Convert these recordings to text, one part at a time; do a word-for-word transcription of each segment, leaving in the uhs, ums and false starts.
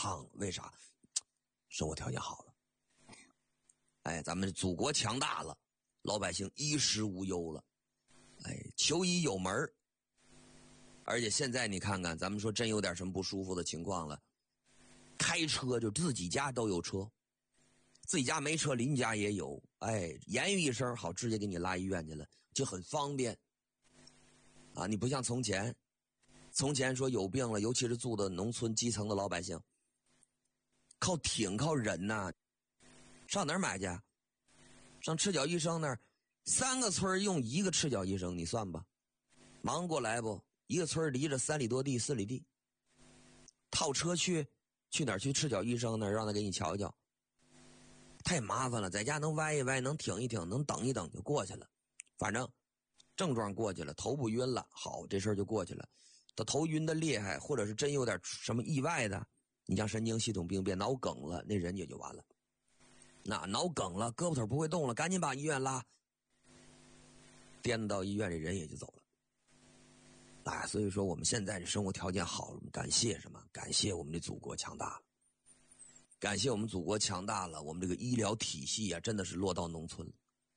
畅了。为啥？生活条件好了。哎，咱们祖国强大了，老百姓衣食无忧了。哎，求医有门儿。而且现在你看看，咱们说真有点什么不舒服的情况了，开车就自己家都有车，自己家没车邻家也有，哎，言语一声好，直接给你拉医院去了，就很方便啊！你不像从前，从前说有病了，尤其是住的农村基层的老百姓，靠挺靠忍呐、啊，上哪儿买去？上赤脚医生那儿，三个村用一个赤脚医生，你算吧，忙过来不？一个村离着三里多地四里地，套车去去哪儿去赤脚医生那儿让他给你瞧瞧，太麻烦了，在家能歪一歪，能挺一挺，能等一等就过去了，反正症状过去了，头不晕了，好，这事儿就过去了。他头晕的厉害，或者是真有点什么意外的，你像神经系统病变脑梗了，那人也就完了。那脑梗了，胳膊腿不会动了，赶紧把医院拉，颠到医院，这人也就走了。啊，所以说我们现在这生活条件好了，感谢什么？感谢我们的祖国强大了，感谢我们祖国强大了，我们这个医疗体系啊，真的是落到农村了。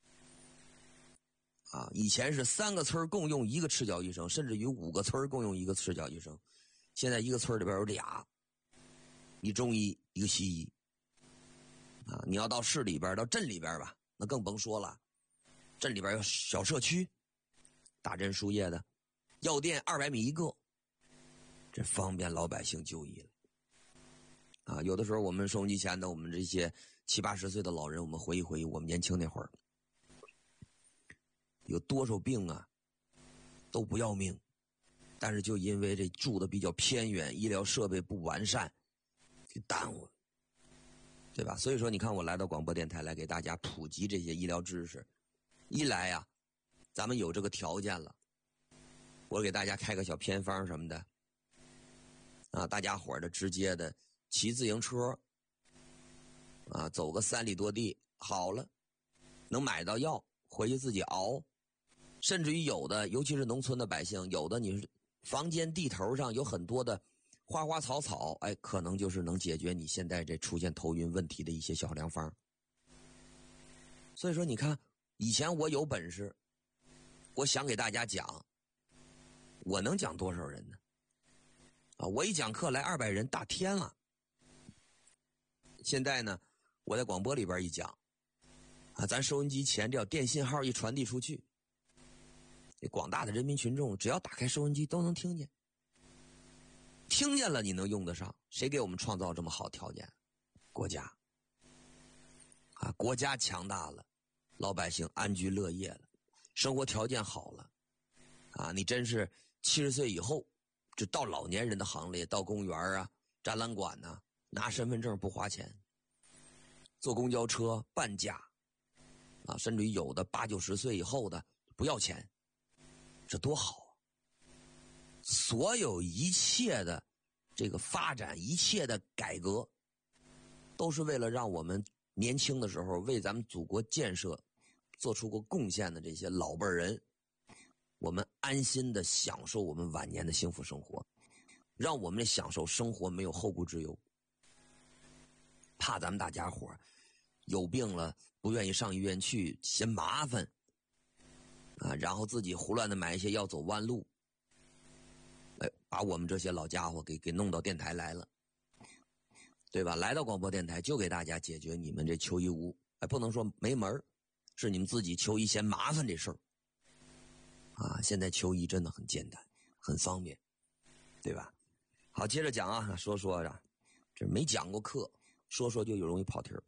啊，以前是三个村共用一个赤脚医生，甚至于五个村共用一个赤脚医生，现在一个村里边有俩，一中医一个西医。啊，你要到市里边到镇里边吧，那更甭说了，镇里边有小社区，打针输液的，药店二百米一个，这方便老百姓就医了。啊，有的时候我们收音机前的我们这些七八十岁的老人，我们回忆回忆我们年轻那会儿，有多少病啊，都不要命，但是就因为这住的比较偏远，医疗设备不完善，就耽误了，对吧？所以说你看我来到广播电台来给大家普及这些医疗知识，一来呀、啊，咱们有这个条件了，我给大家开个小偏方什么的啊，大家伙的直接的骑自行车啊，走个三里多地好了，能买到药回去自己熬，甚至于有的尤其是农村的百姓，有的你是房间地头上有很多的花花草草，哎，可能就是能解决你现在这出现头晕问题的一些小良方。所以说你看，以前我有本事，我想给大家讲，我能讲多少人呢？啊，我一讲课来二百人大天了。现在呢，我在广播里边一讲，啊，咱收音机前这电信号一传递出去，这广大的人民群众只要打开收音机都能听见，听见了你能用得上，谁给我们创造这么好条件？国家，啊，国家强大了，老百姓安居乐业了，生活条件好了，啊，你真是七十岁以后就到老年人的行列，到公园啊、展览馆呐、啊，拿身份证不花钱，坐公交车半价，啊，甚至于有的八九十岁以后的不要钱，这多好啊！所有一切的这个发展，一切的改革，都是为了让我们年轻的时候为咱们祖国建设做出过贡献的这些老辈人，我们安心的享受我们晚年的幸福生活，让我们享受生活没有后顾之忧。怕咱们大家伙有病了不愿意上医院去，嫌麻烦啊，然后自己胡乱的买一些药走弯路，哎，把我们这些老家伙给给弄到电台来了，对吧？来到广播电台就给大家解决你们这求医无，哎，不能说没门，是你们自己求医嫌麻烦这事儿啊。现在求医真的很简单，很方便，对吧？好，接着讲啊，说说啊，这没讲过课，说说就有容易跑题儿。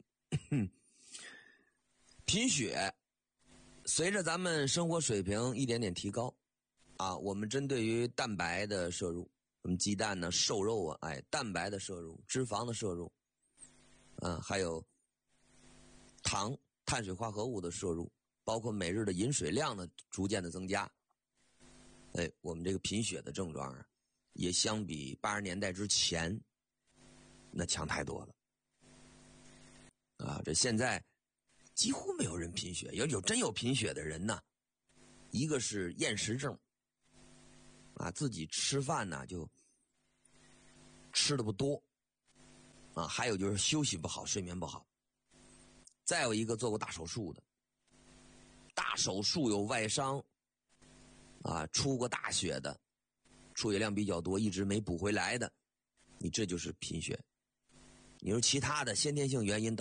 贫血，随着咱们生活水平一点点提高啊，我们针对于蛋白的摄入，什么鸡蛋呢、瘦肉啊，哎，蛋白的摄入、脂肪的摄入，嗯、啊，还有糖、碳水化合物的摄入，包括每日的饮水量的逐渐的增加，哎，我们这个贫血的症状啊，也相比八十年代之前那强太多了啊！这现在几乎没有人贫血，有有真有贫血的人呢，一个是厌食症啊，自己吃饭呢就吃的不多啊，还有就是休息不好，睡眠不好。再有一个做过大手术的，大手术有外伤，啊，出过大血的，出血量比较多，一直没补回来的，你这就是贫血。你说其他的先天性原因导